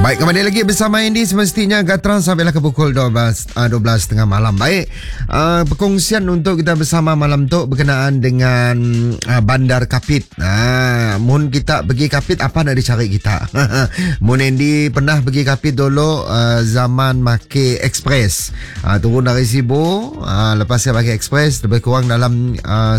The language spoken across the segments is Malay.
Baik, kembali lagi bersama Andy. Semestinya Gatra sampailah ke pukul 12 tengah malam. Baik, perkongsian untuk kita bersama malam tu berkenaan dengan Bandar Kapit. Mun kita pergi Kapit, apa nak dicari kita? Mun Andy pernah pergi Kapit dulu, zaman make Express. Turun dari Sibu, lepas saya pakai Express, lebih kurang dalam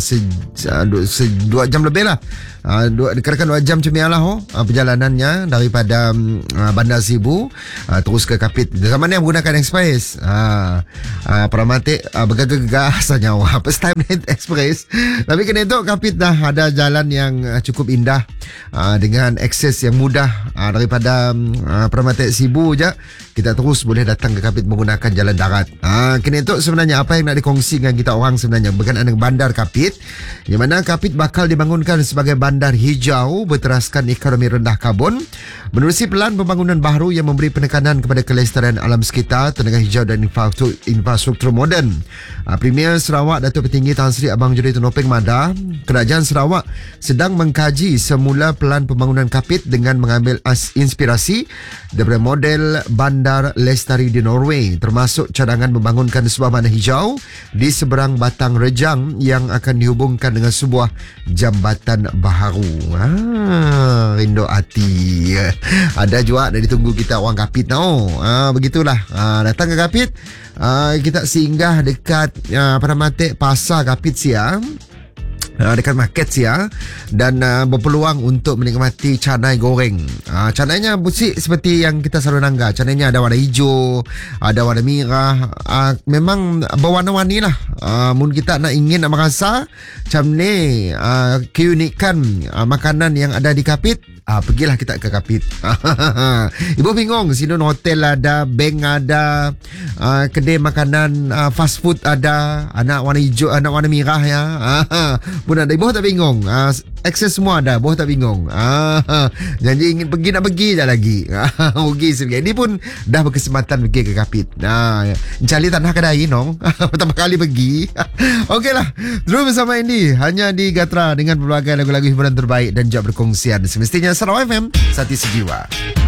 2 jam lebih lah. Kadang-kadang 2 jam cemialah perjalanannya daripada Bandar Sibu terus ke Kapit. Zaman ni menggunakan Express. Pramatik bergegas saja first time naik Express. Tapi kena itu Kapit dah ada jalan yang cukup indah, dengan akses yang mudah. Daripada Pramatik Sibu je kita terus boleh datang ke Kapit menggunakan jalan darat. Kena itu sebenarnya apa yang nak dikongsi dengan kita orang sebenarnya berkenaan dengan Bandar Kapit, di mana Kapit bakal dibangunkan sebagai bandar hijau berteraskan ekonomi rendah karbon menerusi pelan pembangunan baru yang memberi penekanan kepada kelestarian alam sekitar, tenaga hijau dan infrastruktur moden. Premier Sarawak Datuk Petinggi Tan Sri Abang Juri Tunopeng Mada, Kerajaan Sarawak sedang mengkaji semula pelan pembangunan Kapit dengan mengambil inspirasi daripada model bandar lestari di Norway, termasuk cadangan membangunkan sebuah bandar hijau di seberang Batang Rejang yang akan dihubungkan dengan sebuah jambatan baharu. Rindu hati. Ada juga nak ditunggu kita orang Kapit tau. Begitulah. Datang ke Kapit, kita singgah dekat Pramatik Pasar Kapit siang, dekat market sia, dan berpeluang untuk menikmati canai goreng. Canainya busik seperti yang kita selalu nangga. Canainya ada warna hijau, ada warna merah, memang berwarna-warni lah. Mungkin kita ingin merasa macam ni keunikan makanan yang ada di Kapit, pergilah kita ke Kapit. Ibu bingung, sini hotel ada, bank ada, kedai makanan fast food ada, anak warna hijau, anak warna merah ya. Pun ada. Ibu tak bingung, akses semua ada. Ibu tak bingung. Janji ingin pergi, nak pergi je lagi. Pergi sebagai ini pun dah berkesempatan pergi ke Kapit. Mencari tanah kedai nong. Pertama kali pergi. Okeylah, terus bersama Andy hanya di Gatra dengan pelbagai lagu-lagu hiburan terbaik dan juga berkongsian. Semestinya Sarawak FM, Sati Sejiwa.